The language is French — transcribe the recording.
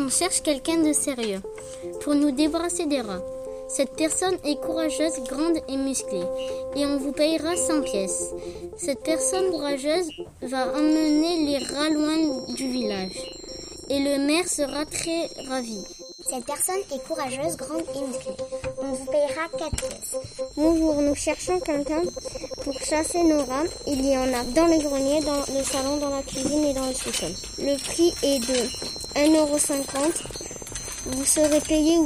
On cherche quelqu'un de sérieux pour nous débarrasser des rats. Cette personne est courageuse, grande et musclée, et on vous payera 100 pièces. Cette personne courageuse va emmener les rats loin du village, et le maire sera très ravi. Cette personne est courageuse, grande et musclée. On vous payera 4 pièces. Bonjour, nous cherchons quelqu'un pour chasser nos rats. Il y en a dans le grenier, dans le salon, dans la cuisine et dans le sous-sol. Le prix est de 1,50 €. Vous serez payé ou pas ?